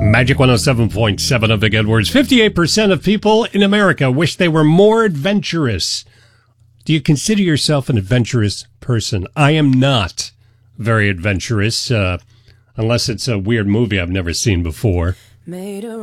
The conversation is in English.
Magic 107.7 of Big Edwards. 58% of people in America wish they were more adventurous. Do you consider yourself an adventurous person? I am not very adventurous, unless it's a weird movie I've never seen before.